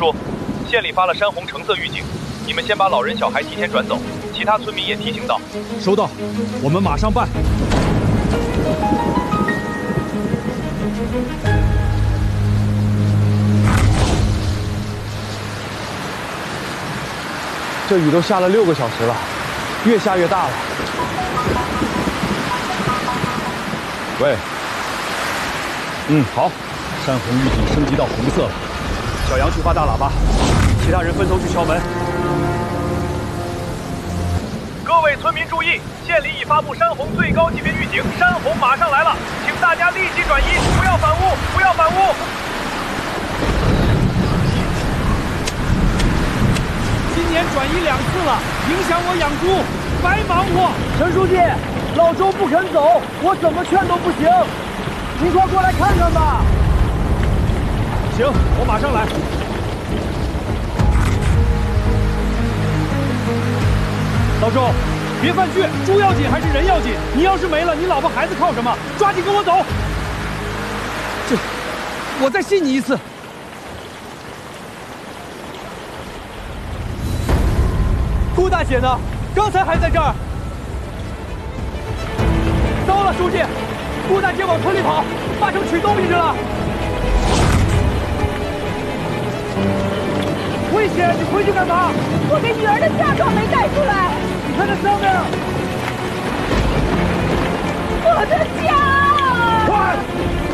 叔，县里发了山洪橙色预警，你们先把老人小孩提前转走，其他村民也提醒到。 收到，我们马上办。 这雨都下了6个小时了，越下越大了。 喂，好，山洪预警升级到红色了。小杨去发大喇叭，其他人分头去敲门。 各位村民注意，县里已发布山洪最高级别预警，山洪马上来了，请大家立即转移，不要反屋，不要反屋。 今年转移2次了，影响我养猪，白忙活。 陈书记，老周不肯走，我怎么劝都不行。您快过来看看吧。 行，我马上来。老周，别犯倔，猪要紧还是人要紧？你要是没了，你老婆孩子靠什么？抓紧跟我走。我再信你一次。顾大姐呢？刚才还在这儿。糟了，书记，顾大姐往村里跑，八成取东西去了。危险！你回去干嘛？ 我给女儿的嫁妆没带出来。 你看那上面， 我的家！ 快！